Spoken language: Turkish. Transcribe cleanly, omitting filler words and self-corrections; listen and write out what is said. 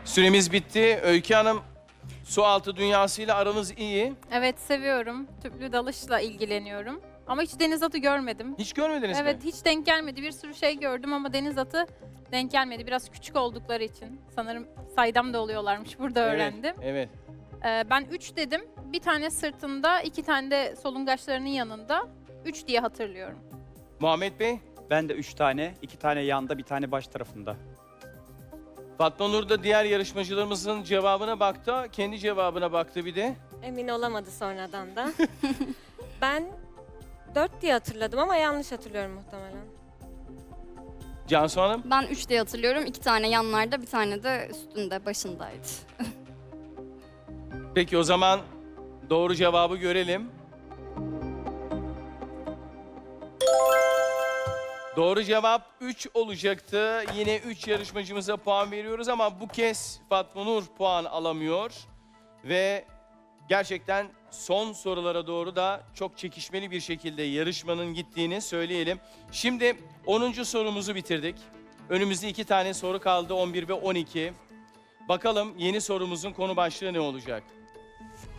Süremiz bitti. Öykü Hanım, su altı dünyasıyla aranız iyi. Evet, seviyorum. Tüplü dalışla ilgileniyorum. Ama hiç deniz atı görmedim. Hiç görmediniz mi? Evet, hiç denk gelmedi. Bir sürü şey gördüm ama deniz atı denk gelmedi. Biraz küçük oldukları için. Sanırım saydamda oluyorlarmış. Burada öğrendim. Evet. Ben 3 dedim. Bir tane sırtında, 2 tane de solungaçlarının yanında. 3 diye hatırlıyorum. Muhammed Bey, Ben de 3 tane, 2 tane yanda, bir tane baş tarafında. Fatma Nur da diğer yarışmacılarımızın cevabına baktı. Kendi cevabına baktı bir de. Emin olamadı sonradan da. Ben 4 diye hatırladım ama yanlış hatırlıyorum muhtemelen. Cansu Hanım, Ben 3 diye hatırlıyorum. 2 tane yanlarda, bir tane de üstünde, başındaydı. peki o zaman doğru cevabı görelim. Doğru cevap 3 olacaktı. Yine 3 yarışmacımıza puan veriyoruz ama bu kez Fatma Nur puan alamıyor. Ve gerçekten son sorulara doğru da çok çekişmeli bir şekilde yarışmanın gittiğini söyleyelim. Şimdi 10. sorumuzu bitirdik. Önümüzde 2 tane soru kaldı, 11 ve 12. Bakalım yeni sorumuzun konu başlığı ne olacak?